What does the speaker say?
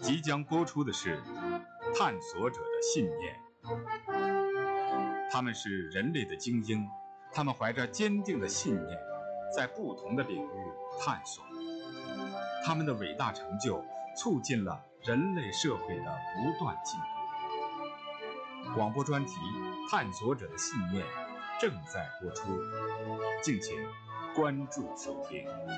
即将播出的是《探索者的信念》。他们是人类的精英，他们怀着坚定的信念，在不同的领域探索。他们的伟大成就促进了人类社会的不断进步。广播专题《探索者的信念》正在播出，敬请关注收听。